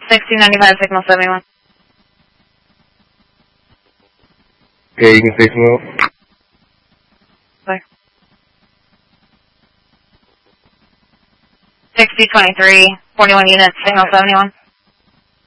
1695, signal 71. Okay, you can say smooth. Sorry. 6023, 41 units, signal 71.